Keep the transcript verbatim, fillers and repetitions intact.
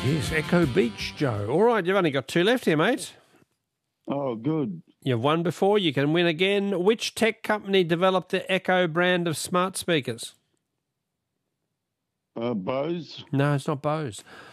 Yes, Echo Beach, Joe. All right, you've only got two left here, mate. Oh, good. You've won before, you can win again. Which tech company developed the Echo brand of smart speakers? Uh, Bose? No, it's not Bose.